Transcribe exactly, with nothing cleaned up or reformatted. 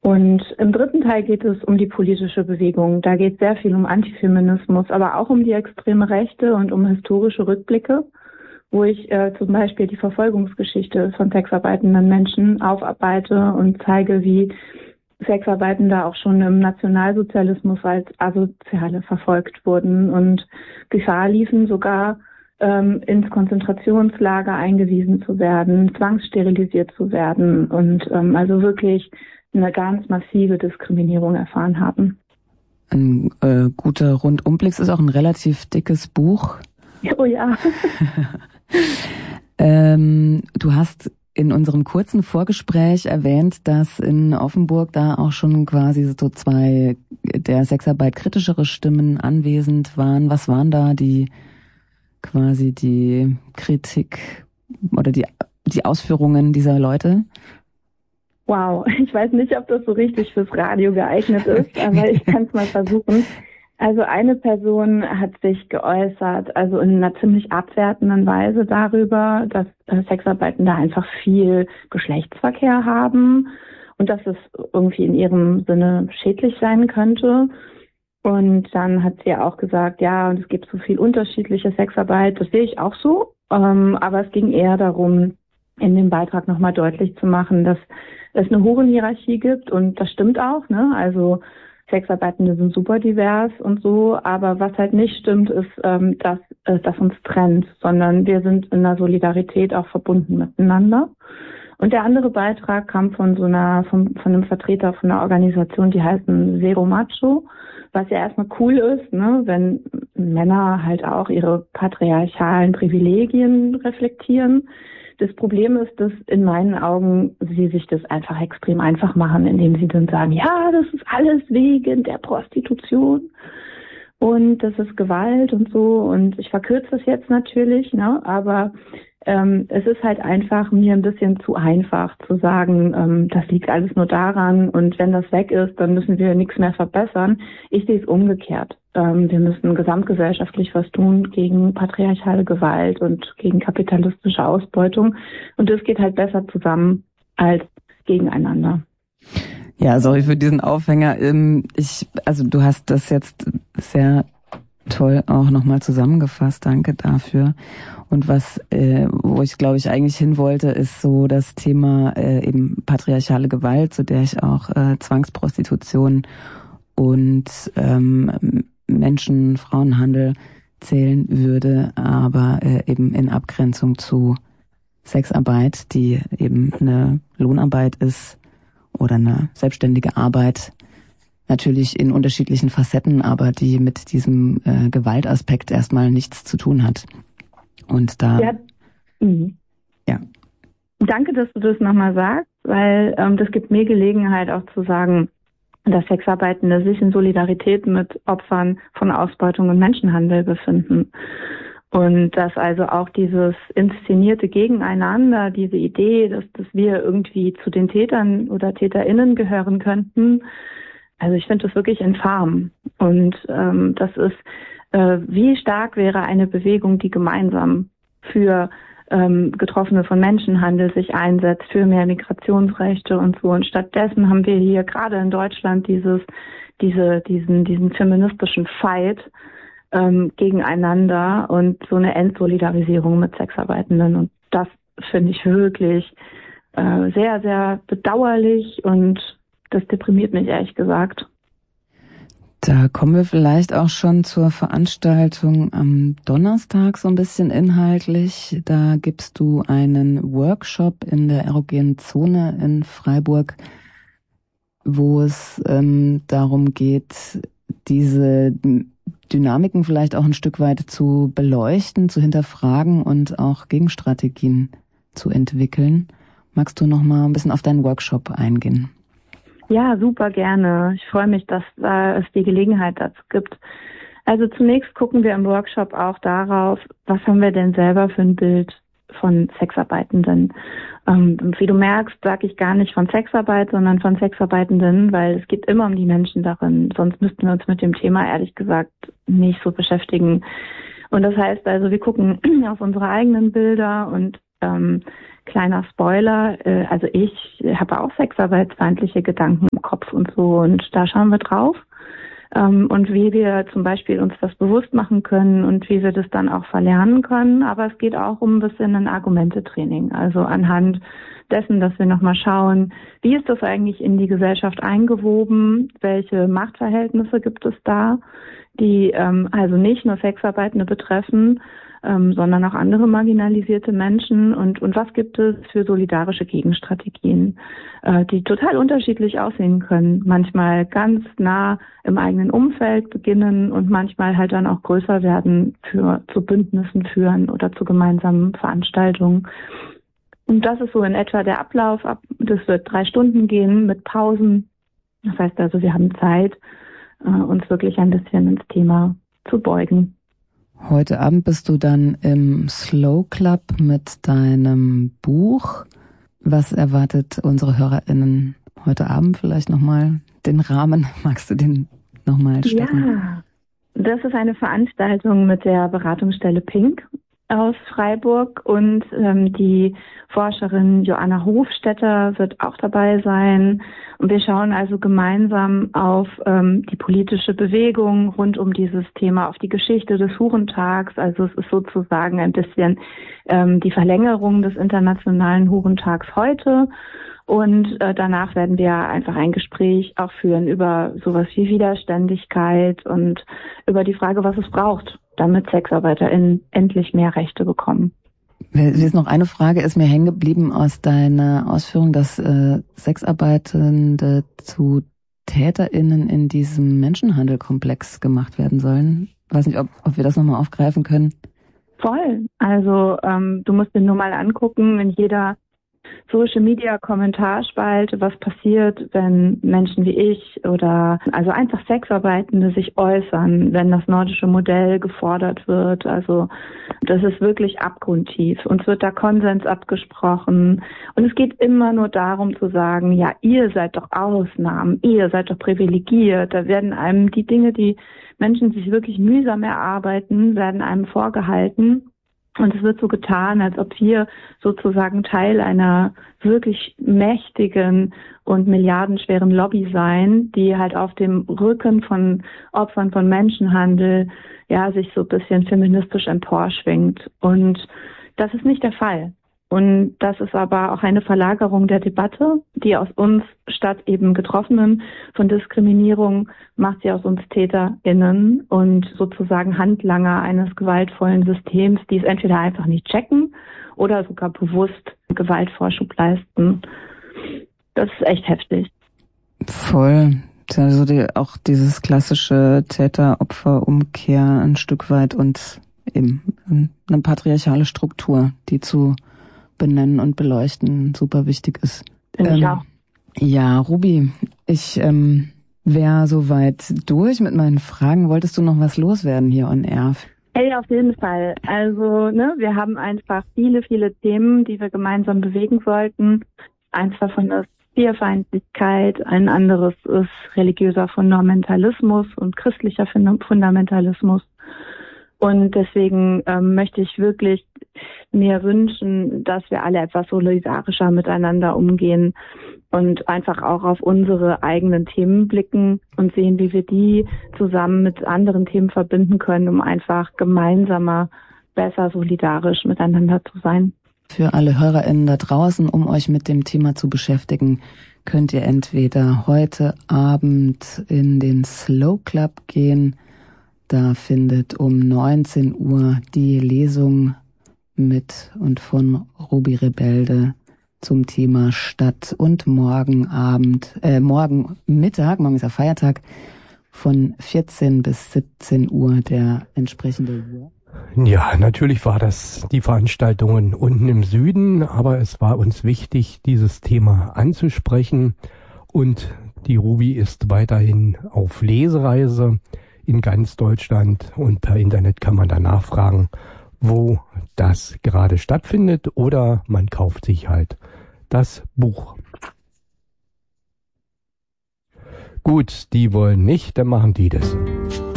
Und im dritten Teil geht es um die politische Bewegung. Da geht es sehr viel um Antifeminismus, aber auch um die extreme Rechte und um historische Rückblicke, wo ich äh, zum Beispiel die Verfolgungsgeschichte von sexarbeitenden Menschen aufarbeite und zeige, wie Sexarbeitende auch schon im Nationalsozialismus als Asoziale verfolgt wurden und Gefahr liefen, sogar ähm, ins Konzentrationslager eingewiesen zu werden, zwangssterilisiert zu werden und ähm, also wirklich eine ganz massive Diskriminierung erfahren haben. Ein äh, guter Rundumblick, ist auch ein relativ dickes Buch. Oh ja. ähm, du hast in unserem kurzen Vorgespräch erwähnt, dass in Offenburg da auch schon quasi so zwei der Sexarbeit kritischere Stimmen anwesend waren. Was waren da die quasi die Kritik oder die, die Ausführungen dieser Leute? Wow, ich weiß nicht, ob das so richtig fürs Radio geeignet ist, aber ich kann es mal versuchen. Also eine Person hat sich geäußert, also in einer ziemlich abwertenden Weise darüber, dass äh, Sexarbeitende einfach viel Geschlechtsverkehr haben und dass es irgendwie in ihrem Sinne schädlich sein könnte. Und dann hat sie auch gesagt, ja, und es gibt so viel unterschiedliche Sexarbeit. Das sehe ich auch so, ähm, aber es ging eher darum, in dem Beitrag nochmal deutlich zu machen, dass es eine hohe Hierarchie gibt und das stimmt auch, ne? Also Sexarbeitende sind super divers und so, aber was halt nicht stimmt, ist, ähm, dass äh, das uns trennt, sondern wir sind in der Solidarität auch verbunden miteinander. Und der andere Beitrag kam von so einer, von, von einem Vertreter von einer Organisation, die heißen Zero Macho, was ja erstmal cool ist, ne, wenn Männer halt auch ihre patriarchalen Privilegien reflektieren. Das Problem ist, dass in meinen Augen sie sich das einfach extrem einfach machen, indem sie dann sagen, ja, das ist alles wegen der Prostitution und das ist Gewalt und so. Und ich verkürze das jetzt natürlich, ne, aber ähm, es ist halt einfach mir ein bisschen zu einfach zu sagen, ähm, das liegt alles nur daran und wenn das weg ist, dann müssen wir nichts mehr verbessern. Ich sehe es umgekehrt. Ähm, wir müssen gesamtgesellschaftlich was tun gegen patriarchale Gewalt und gegen kapitalistische Ausbeutung und das geht halt besser zusammen als gegeneinander. Ja, sorry für diesen Aufhänger. Ich, also du hast das jetzt sehr toll auch nochmal zusammengefasst. Danke dafür. Und was, äh, wo ich glaube ich eigentlich hin wollte, ist so das Thema äh, eben patriarchale Gewalt, zu der ich auch äh, Zwangsprostitution und ähm, Menschen, Frauenhandel zählen würde, aber äh, eben in Abgrenzung zu Sexarbeit, die eben eine Lohnarbeit ist oder eine selbstständige Arbeit, natürlich in unterschiedlichen Facetten, aber die mit diesem äh, Gewaltaspekt erstmal nichts zu tun hat. Und da... Ja. Mhm. ja. Danke, dass du das nochmal sagst, weil ähm, das gibt mir Gelegenheit auch zu sagen, dass Sexarbeitende sich in Solidarität mit Opfern von Ausbeutung und Menschenhandel befinden. Und dass also auch dieses inszenierte Gegeneinander, diese Idee, dass, dass wir irgendwie zu den Tätern oder TäterInnen gehören könnten, also ich finde das wirklich infam. Und ähm, das ist, äh, wie stark wäre eine Bewegung, die gemeinsam für ähm, Getroffene von Menschenhandel sich einsetzt, für mehr Migrationsrechte und so. Und stattdessen haben wir hier gerade in Deutschland dieses, diese, diesen, diesen feministischen Fight ähm, gegeneinander und so eine Entsolidarisierung mit Sexarbeitenden. Und das finde ich wirklich äh, sehr, sehr bedauerlich und das deprimiert mich ehrlich gesagt. Da kommen wir vielleicht auch schon zur Veranstaltung am Donnerstag so ein bisschen inhaltlich. Da gibst du einen Workshop in der erogenen Zone in Freiburg, wo es ähm, darum geht, diese Dynamiken vielleicht auch ein Stück weit zu beleuchten, zu hinterfragen und auch Gegenstrategien zu entwickeln. Magst du noch mal ein bisschen auf deinen Workshop eingehen? Ja, super gerne. Ich freue mich, dass äh, es die Gelegenheit dazu gibt. Also zunächst gucken wir im Workshop auch darauf, was haben wir denn selber für ein Bild von Sexarbeitenden. Ähm, wie du merkst, sage ich gar nicht von Sexarbeit, sondern von Sexarbeitenden, weil es geht immer um die Menschen darin. Sonst müssten wir uns mit dem Thema ehrlich gesagt nicht so beschäftigen. Und das heißt also, wir gucken auf unsere eigenen Bilder und ähm, kleiner Spoiler, äh, also ich habe auch sexarbeitsfeindliche Gedanken im Kopf und so und da schauen wir drauf. Ähm, und wie wir zum Beispiel uns das bewusst machen können und wie wir das dann auch verlernen können. Aber es geht auch um ein bisschen ein Argumentetraining. Also anhand dessen, dass wir nochmal schauen, wie ist das eigentlich in die Gesellschaft eingewoben? Welche Machtverhältnisse gibt es da, die ähm, also nicht nur Sexarbeitende betreffen, ähm, sondern auch andere marginalisierte Menschen und, und was gibt es für solidarische Gegenstrategien, äh, die total unterschiedlich aussehen können. Manchmal ganz nah im eigenen Umfeld beginnen und manchmal halt dann auch größer werden, für zu Bündnissen führen oder zu gemeinsamen Veranstaltungen. Und das ist so in etwa der Ablauf. Das wird drei Stunden gehen mit Pausen. Das heißt also, wir haben Zeit, äh, uns wirklich ein bisschen ins Thema zu beugen. Heute Abend bist du dann im Slow Club mit deinem Buch. Was erwartet unsere HörerInnen heute Abend vielleicht nochmal? Den Rahmen, magst du den nochmal stecken? Ja, das ist eine Veranstaltung mit der Beratungsstelle Pink aus Freiburg und ähm, die Forscherin Joanna Hofstetter wird auch dabei sein. Und wir schauen also gemeinsam auf ähm, die politische Bewegung rund um dieses Thema, auf die Geschichte des Hurentags. Also es ist sozusagen ein bisschen ähm, die Verlängerung des Internationalen Hurentags heute. Und äh, danach werden wir einfach ein Gespräch auch führen über sowas wie Widerständigkeit und über die Frage, was es braucht, damit SexarbeiterInnen endlich mehr Rechte bekommen. Jetzt noch eine Frage ist mir hängen geblieben aus deiner Ausführung, dass äh, Sexarbeitende zu TäterInnen in diesem Menschenhandelkomplex gemacht werden sollen. Ich weiß nicht, ob, ob wir das nochmal aufgreifen können. Voll. Also ähm, du musst dir nur mal angucken, in jeder Social-Media-Kommentarspalte, was passiert, wenn Menschen wie ich oder also einfach Sexarbeitende sich äußern, wenn das nordische Modell gefordert wird. Also das ist wirklich abgrundtief. Uns wird da Konsens abgesprochen. Und es geht immer nur darum zu sagen, ja, ihr seid doch Ausnahmen, ihr seid doch privilegiert. Da werden einem die Dinge, die Menschen sich wirklich mühsam erarbeiten, werden einem vorgehalten. Und es wird so getan, als ob wir sozusagen Teil einer wirklich mächtigen und milliardenschweren Lobby seien, die halt auf dem Rücken von Opfern von Menschenhandel ja sich so ein bisschen feministisch emporschwingt. Und das ist nicht der Fall. Und das ist aber auch eine Verlagerung der Debatte, die aus uns statt eben Getroffenen von Diskriminierung macht sie aus uns TäterInnen und sozusagen Handlanger eines gewaltvollen Systems, die es entweder einfach nicht checken oder sogar bewusst Gewaltvorschub leisten. Das ist echt heftig. Voll. Also die, auch dieses klassische Täter-Opfer-Umkehr ein Stück weit und eben eine patriarchale Struktur, die zu benennen und beleuchten super wichtig ist. Finde ähm, ich auch. Ja, Ruby, ich ähm, wäre soweit durch mit meinen Fragen. Wolltest du noch was loswerden hier on Air? Hey, auf jeden Fall. Also, ne, wir haben einfach viele, viele Themen, die wir gemeinsam bewegen sollten. Eins davon ist Queerfeindlichkeit, ein anderes ist religiöser Fundamentalismus und christlicher Fundamentalismus. Und deswegen ähm, möchte ich wirklich mir wünschen, dass wir alle etwas solidarischer miteinander umgehen und einfach auch auf unsere eigenen Themen blicken und sehen, wie wir die zusammen mit anderen Themen verbinden können, um einfach gemeinsamer, besser solidarisch miteinander zu sein. Für alle HörerInnen da draußen, um euch mit dem Thema zu beschäftigen, könnt ihr entweder heute Abend in den Slow Club gehen. Da findet um neunzehn Uhr die Lesung mit und von Ruby Rebelde zum Thema Stadt und morgen Abend, äh, morgen Mittag, morgen ist ja Feiertag, von vierzehn bis siebzehn Uhr der entsprechende. Ja, natürlich war das die Veranstaltungen unten im Süden, aber es war uns wichtig, dieses Thema anzusprechen und die Ruby ist weiterhin auf Lesereise in ganz Deutschland und per Internet kann man da nachfragen, wo das gerade stattfindet oder man kauft sich halt das Buch. Gut, die wollen nicht, dann machen die das.